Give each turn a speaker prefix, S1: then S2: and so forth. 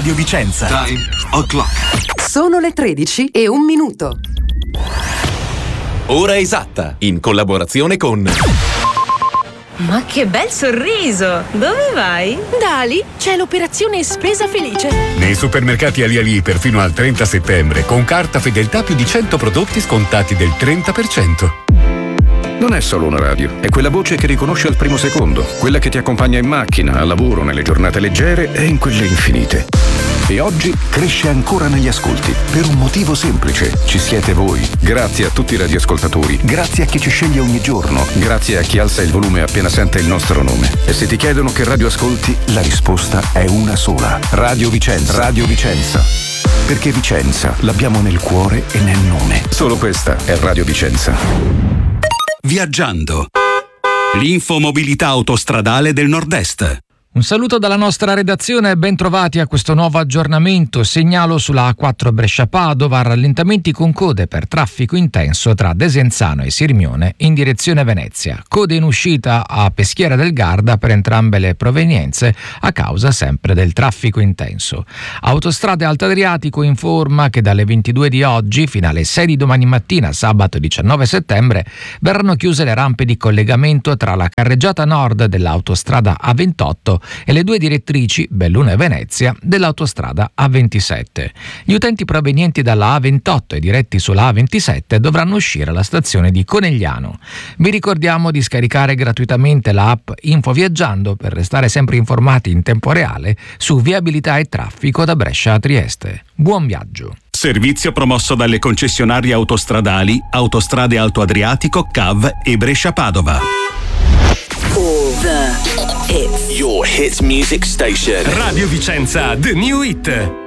S1: Radio Vicenza.
S2: Time o'clock.
S3: Sono le 13:01.
S4: Ora esatta, in collaborazione con...
S5: Ma che bel sorriso! Dove vai?
S6: Da Ali c'è l'operazione Spesa Felice.
S7: Nei supermercati Ali perfino al 30 settembre, con carta fedeltà più di 100 prodotti scontati del 30%.
S8: Non è solo una radio, è quella voce che riconosce al primo secondo, quella che ti accompagna in macchina, al lavoro, nelle giornate leggere e in quelle infinite. E oggi cresce ancora negli ascolti, per un motivo semplice: ci siete voi. Grazie a tutti i radioascoltatori, grazie a chi ci sceglie ogni giorno, grazie a chi alza il volume appena sente il nostro nome. E se ti chiedono che radio ascolti, la risposta è una sola: Radio Vicenza. Radio Vicenza. Perché Vicenza l'abbiamo nel cuore e nel nome. Solo questa è Radio Vicenza.
S9: Viaggiando. L'infomobilità autostradale del Nord-Est.
S10: Un saluto dalla nostra redazione e ben trovati a questo nuovo aggiornamento. Segnalo sulla A4 Brescia-Padova rallentamenti con code per traffico intenso tra Desenzano e Sirmione in direzione Venezia. Code in uscita a Peschiera del Garda per entrambe le provenienze a causa sempre del traffico intenso. Autostrade Alto Adriatico informa che dalle 22 di oggi fino alle 6 di domani mattina, sabato 19 settembre, verranno chiuse le rampe di collegamento tra la carreggiata nord dell'autostrada A28 e le due direttrici Belluno e Venezia dell'autostrada A27. Gli utenti provenienti dalla A28 e diretti sulla A27 dovranno uscire alla stazione di Conegliano. Vi ricordiamo di scaricare gratuitamente l'app Info Viaggiando per restare sempre informati in tempo reale su viabilità e traffico da Brescia a Trieste. Buon viaggio!
S9: Servizio promosso dalle concessionarie autostradali Autostrade Alto Adriatico, CAV e Brescia-Padova.
S11: All the hits. Your hits music station.
S1: Radio Vicenza, The New Hit.